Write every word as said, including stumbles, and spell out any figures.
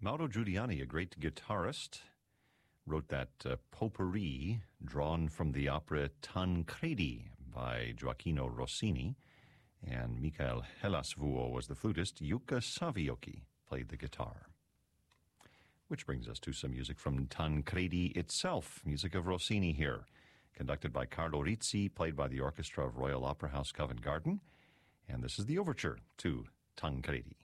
Mauro Giuliani, a great guitarist, wrote that uh, potpourri drawn from the opera Tancredi by Gioacchino Rossini, and Mikael Helasvuo was the flutist. Jukka Savioki played the guitar. Which brings us to some music from Tancredi itself, music of Rossini here, conducted by Carlo Rizzi, played by the orchestra of Royal Opera House Covent Garden, and this is the overture to Tancredi.